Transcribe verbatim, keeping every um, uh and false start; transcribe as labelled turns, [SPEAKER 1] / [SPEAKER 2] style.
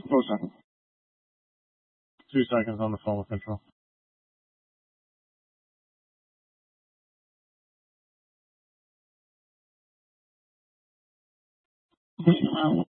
[SPEAKER 1] Four seconds.
[SPEAKER 2] Two seconds on the phone with control.
[SPEAKER 1] Um,